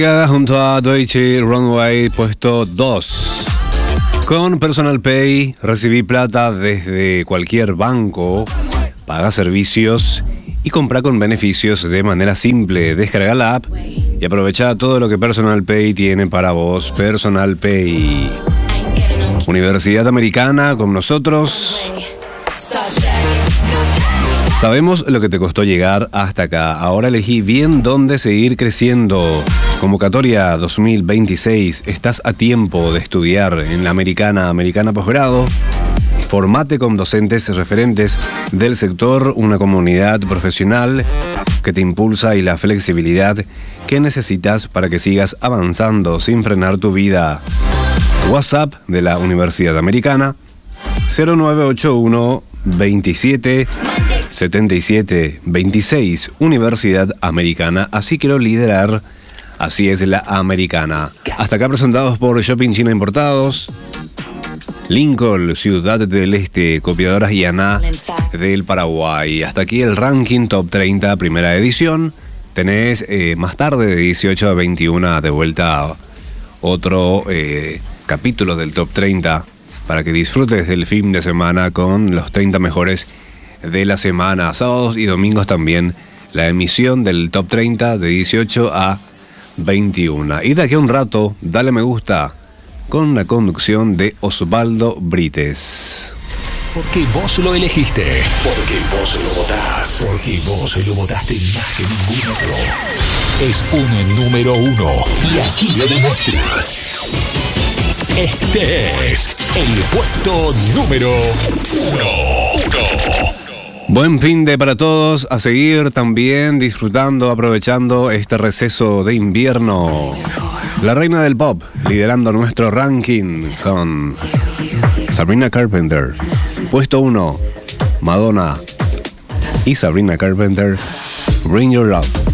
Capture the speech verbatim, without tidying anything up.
Junto a Deutsche Runway, puesto dos. Con Personal Pay recibí plata desde cualquier banco, paga servicios y compra con beneficios de manera simple. Descarga la app y aprovecha todo lo que Personal Pay tiene para vos. Personal Pay. Universidad Americana con nosotros. Sabemos lo que te costó llegar hasta acá. Ahora elegí bien dónde seguir creciendo. Convocatoria dos mil veintiséis. Estás a tiempo de estudiar en la Americana, Americana Posgrado. Formate con docentes referentes del sector, una comunidad profesional que te impulsa y la flexibilidad que necesitas para que sigas avanzando sin frenar tu vida. WhatsApp de la Universidad Americana cero nueve ocho uno veintisiete setenta y siete veintiséis. Universidad Americana. Así quiero liderar. Así es la Americana. Hasta acá presentados por Shopping China Importados, Lincoln, Ciudad del Este, Copiadoras Yaná del Paraguay. Hasta aquí el ranking Top treinta, primera edición. Tenés eh, más tarde de dieciocho a veintiuno de vuelta otro eh, capítulo del Top treinta para que disfrutes del fin de semana con los treinta mejores de la semana. Sábados y domingos también la emisión del Top treinta de dieciocho a veintiuno. Y de aquí a un rato, dale me gusta con la conducción de Osvaldo Brites. Porque vos lo elegiste. Porque vos lo votás. Porque vos lo votaste más que ningún otro. Es un número uno. Y aquí lo demuestra. Este es el puesto número uno. uno. Buen fin de para todos, a seguir también disfrutando, aprovechando este receso de invierno. La reina del pop, liderando nuestro ranking con Sabrina Carpenter. Puesto uno, Madonna y Sabrina Carpenter, Bring Your Love.